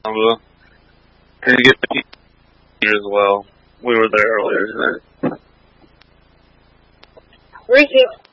Can you get here as well? We were there earlier tonight. Where's he?